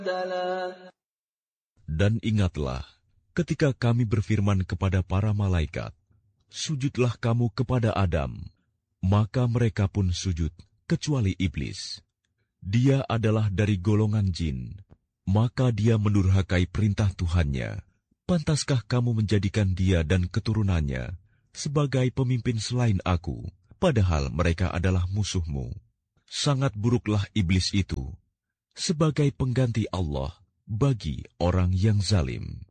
Dan ingatlah, ketika kami berfirman kepada para malaikat, sujudlah kamu kepada Adam, maka mereka pun sujud, kecuali iblis. Dia adalah dari golongan jin, maka dia mendurhakai perintah Tuhannya. Pantaskah kamu menjadikan dia dan keturunannya sebagai pemimpin selain aku, padahal mereka adalah musuhmu? Sangat buruklah iblis itu sebagai pengganti Allah bagi orang yang zalim.